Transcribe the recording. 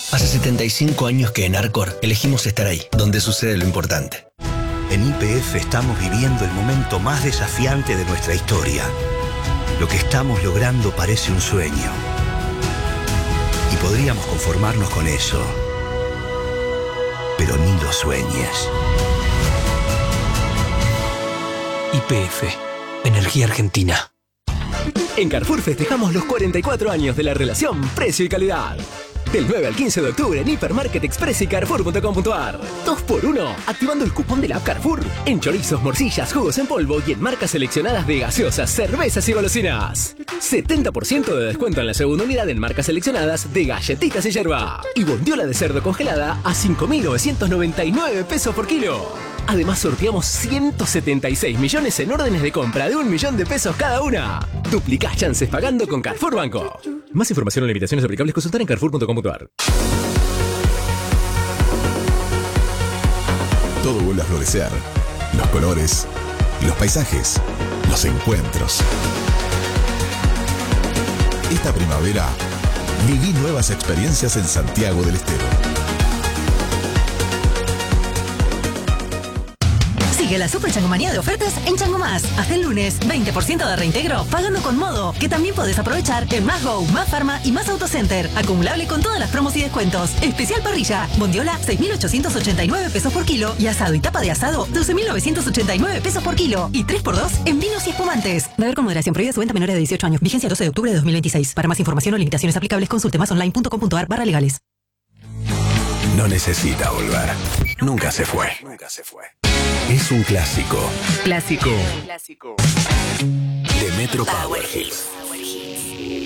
Hace 75 años que en Arcor elegimos estar ahí, donde sucede lo importante. En YPF estamos viviendo el momento más desafiante de nuestra historia. Lo que estamos logrando parece un sueño. Y podríamos conformarnos con eso. Pero ni lo sueñes. YPF, Energía Argentina. En Carrefour festejamos los 44 años de la relación precio y calidad. Del 9 al 15 de octubre en Hipermarket Express y Carrefour.com.ar. 2x1, activando el cupón de la app Carrefour. En chorizos, morcillas, jugos en polvo y en marcas seleccionadas de gaseosas, cervezas y golosinas. 70% de descuento en la segunda unidad en marcas seleccionadas de galletitas y yerba. Y bondiola de cerdo congelada a 5.999 pesos por kilo. Además sorteamos 176 millones en órdenes de compra de 1 millón de pesos cada una. Duplicás chances pagando con Carrefour Banco. Más información o limitaciones aplicables consultar en Carrefour.com.ar. Todo vuelve a florecer. Los colores, los paisajes, los encuentros. Esta primavera, viví nuevas experiencias en Santiago del Estero. Sigue la super changomanía de ofertas en Chango Más. Hasta el lunes, 20% de reintegro pagando con Modo, que también podés aprovechar en Más Go, Más Pharma y Más Autocenter. Acumulable con todas las promos y descuentos. Especial parrilla, bondiola, 6.889 pesos por kilo y asado y tapa de asado, 12.989 pesos por kilo. Y 3x2 en vinos y espumantes. Beber con moderación, prohibida su venta a menores de 18 años. Vigencia 12 de octubre de 2026. Para más información o limitaciones aplicables, consulte masonline.com.ar/legales. No necesita volver. Nunca se fue. Es un clásico. Clásico. De Metro Power Hits.